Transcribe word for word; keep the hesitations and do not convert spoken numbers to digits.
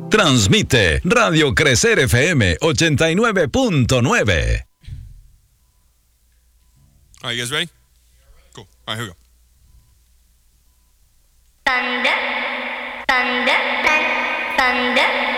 Transmite Radio Crecer F M ochenta y nueve punto nueve. Are you guys ready? Cool. All right, here we go. Thunder, thunder, thunder, thunder.